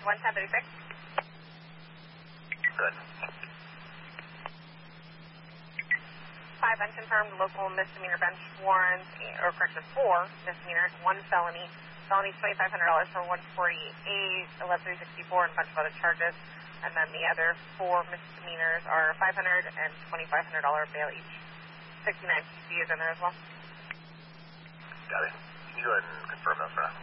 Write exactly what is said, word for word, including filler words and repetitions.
one ten thirty-six. Good. Five unconfirmed local misdemeanor bench warrants, or correction, four misdemeanors, one felony. Felony twenty-five hundred dollars for one forty-eight, eleven three sixty-four, and a bunch of other charges. And then the other four misdemeanors are five hundred dollars and twenty-five hundred dollars bail each. sixty-nine P C is in there as well. Got it. Can you go ahead and confirm those for us?